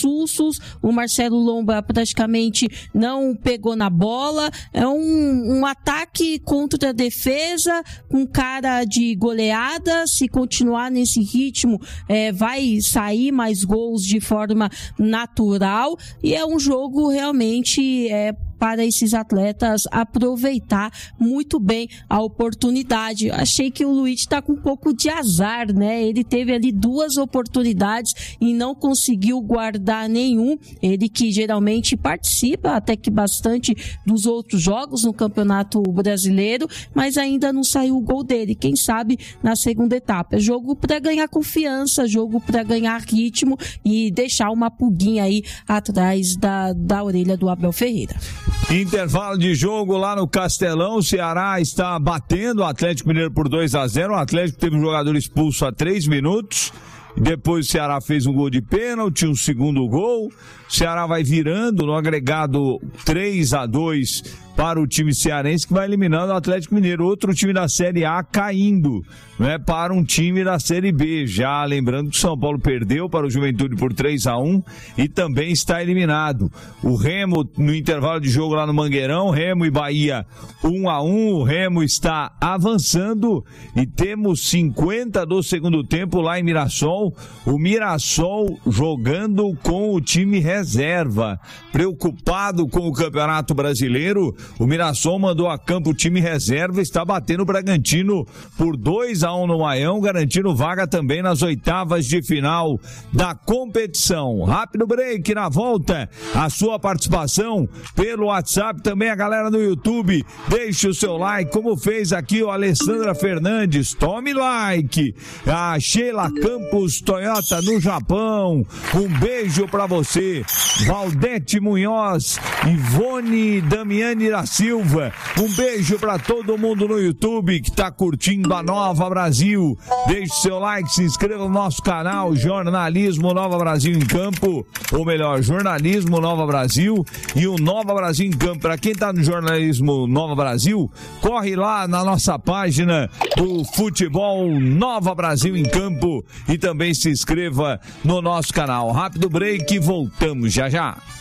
sustos, o Marcelo Lomba praticamente não pegou na bola, é um ataque contra a defesa, com cara de goleada. Se continuar nesse ritmo, vai sair mais gols de forma natural, e é um jogo realmente para esses atletas aproveitar muito bem a oportunidade. Achei que o Luiz está com um pouco de azar, né? Ele teve ali 2 oportunidades e não conseguiu guardar nenhum. Ele que geralmente participa até que bastante dos outros jogos no Campeonato Brasileiro, mas ainda não saiu o gol dele. Quem sabe na segunda etapa. É jogo para ganhar confiança, jogo para ganhar ritmo e deixar uma pulguinha aí atrás da orelha do Abel Ferreira. Intervalo de jogo lá no Castelão, o Ceará está batendo o Atlético Mineiro por 2-0, o Atlético teve um jogador expulso há 3 minutos, depois o Ceará fez um gol de pênalti, um segundo gol, o Ceará vai virando no agregado 3-2 para o time cearense, que vai eliminando o Atlético Mineiro, outro time da Série A caindo, né, para um time da Série B. Já lembrando que o São Paulo perdeu para o Juventude por 3-1 e também está eliminado. O Remo, no intervalo de jogo lá no Mangueirão, Remo e Bahia 1-1, o Remo está avançando e temos 50 do segundo tempo lá em Mirassol, o Mirassol jogando com o time reserva, preocupado com o Campeonato Brasileiro. O Mirassol mandou a campo o time reserva e está batendo o Bragantino por 2-1 no Maião, garantindo vaga também nas oitavas de final da competição. Rápido break, na volta, a sua participação pelo WhatsApp, também a galera no YouTube. Deixe o seu like, como fez aqui o Alessandra Fernandes. Tome like. A Sheila Campos Toyota no Japão. Um beijo pra você. Valdete Munhoz, Ivone Damiani da Silva, um beijo para todo mundo no YouTube que está curtindo a Nova Brasil. Deixe seu like, se inscreva no nosso canal Jornalismo Nova Brasil em Campo, ou melhor, Jornalismo Nova Brasil e o Nova Brasil em Campo. Para quem está no Jornalismo Nova Brasil, corre lá na nossa página do Futebol Nova Brasil em Campo e também se inscreva no nosso canal. Rápido break e voltamos já já.